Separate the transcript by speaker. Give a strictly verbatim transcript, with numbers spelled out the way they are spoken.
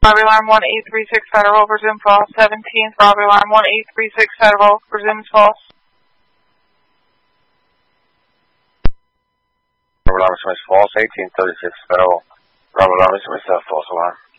Speaker 1: Robbery alarm one eight three six Federal, resume false. seventeenth, robbery alarm one eight three six Federal, resumes false.
Speaker 2: Robbery alarm is false, eighteen thirty-six Federal. Robbery alarm is false alarm.